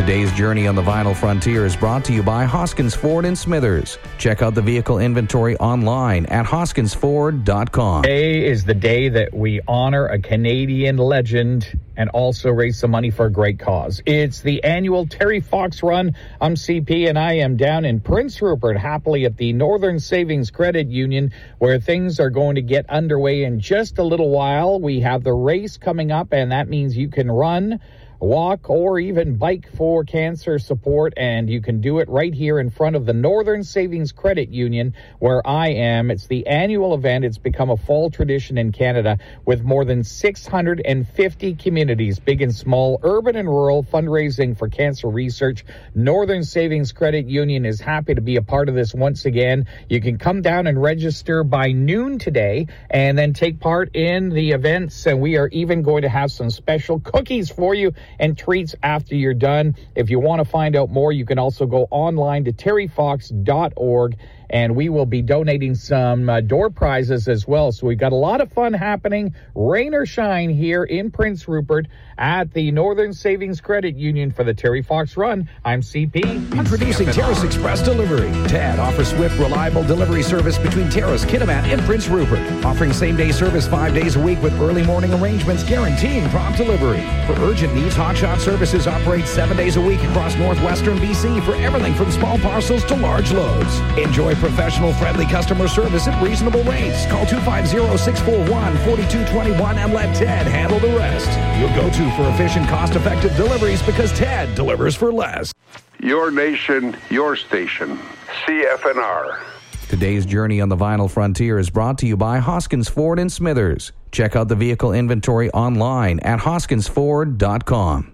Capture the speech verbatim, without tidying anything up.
Today's journey on the vinyl frontier is brought to you by Hoskins Ford in Smithers. Check out the vehicle inventory online at hoskins ford dot com. Today is the day that we honor a Canadian legend and also raise some money for a great cause. It's the annual Terry Fox Run. I'm C P, and I am down in Prince Rupert, happily at the Northern Savings Credit Union, where things are going to get underway in just a little while. We have the race coming up, and that means you can run, walk, or even bike for cancer support, and you can do it right here in front of the Northern Savings Credit Union where I am. It's the annual event. It's become a fall tradition in Canada with more than six hundred fifty communities, big and small, urban and rural, fundraising for cancer research. Northern Savings Credit Union is happy to be a part of this once again. You can come down and register by noon today and then take part in the events, and we are even going to have some special cookies for you and treats after you're done. If you want to find out more, you can also go online to terry fox dot org, and we will be donating some uh, door prizes as well. So we've got a lot of fun happening, rain or shine, here in Prince Rupert at the Northern Savings Credit Union for the Terry Fox Run. I'm C P. Introducing Terrace Express Delivery. T A D offers swift, reliable delivery service between Terrace, Kitimat, and Prince Rupert, offering same-day service five days a week with early morning arrangements guaranteeing prompt delivery. For urgent needs, Hotshot Services operates seven days a week across northwestern B C for everything from small parcels to large loads. Enjoy professional, friendly customer service at reasonable rates. Call two five zero, six four one, four two two one and let Ted handle the rest. You'll go to for efficient, cost-effective deliveries because Ted delivers for less. Your nation, your station. C F N R. Today's journey on the vinyl frontier is brought to you by Hoskins Ford in Smithers. Check out the vehicle inventory online at hoskins ford dot com.